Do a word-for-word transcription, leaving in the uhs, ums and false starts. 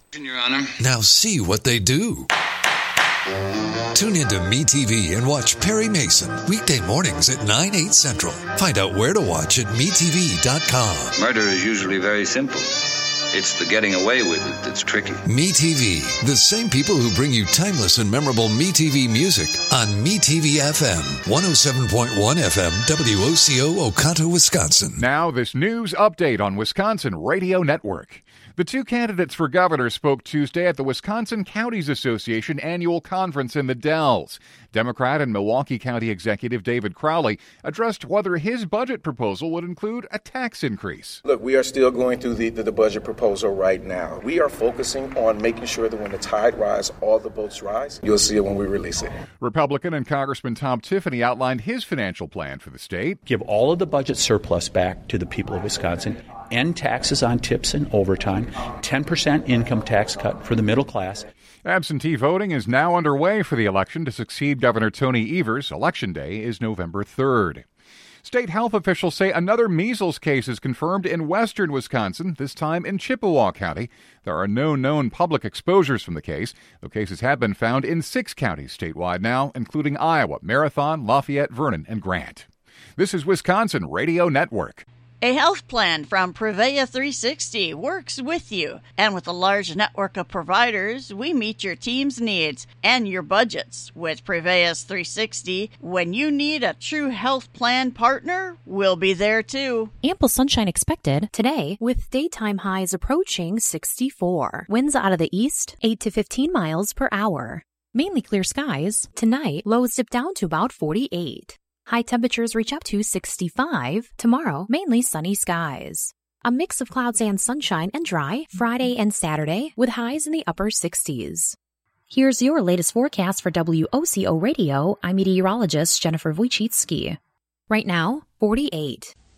Your Honor. Now see what they do. Tune into MeTV and watch Perry Mason weekday mornings at nine, eight Central. Find out where to watch at me T V dot com. Murder is usually very simple. It's the getting away with it that's tricky. MeTV, the same people who bring you timeless and memorable MeTV music on MeTV F M, one oh seven point one F M, W O C O, Oconto, Wisconsin. Now this news update on Wisconsin Radio Network. The two candidates for governor spoke Tuesday at the Wisconsin Counties Association annual conference in the Dells. Democrat and Milwaukee County Executive David Crowley addressed whether his budget proposal would include a tax increase. Look, we are still going through the, the, the budget proposal right now. We are focusing on making sure that when the tide rises, all the boats rise. You'll see it when we release it. Republican and Congressman Tom Tiffany outlined his financial plan for the state. Give all of the budget surplus back to the people of Wisconsin. End taxes on tips and overtime. ten percent income tax cut for the middle class. Absentee voting is now underway for the election to succeed Governor Tony Evers. Election Day is November third. State health officials say another measles case is confirmed in western Wisconsin, this time in Chippewa County. There are no known public exposures from the case, though cases have been found in six counties statewide now, including Iowa, Marathon, Lafayette, Vernon, and Grant. This is Wisconsin Radio Network. A health plan from Prevea three sixty works with you. And with a large network of providers, we meet your team's needs and your budgets. With Prevea three sixty, when you need a true health plan partner, we'll be there too. Ample sunshine expected today with daytime highs approaching sixty-four. Winds out of the east, eight to fifteen miles per hour. Mainly clear skies. Tonight, lows dip down to about forty-eight. High temperatures reach up to sixty-five. Tomorrow, mainly sunny skies. A mix of clouds and sunshine and dry Friday and Saturday with highs in the upper sixties. Here's your latest forecast for W O C O Radio. I'm meteorologist Jennifer Wojcicki. Right now, forty-eight.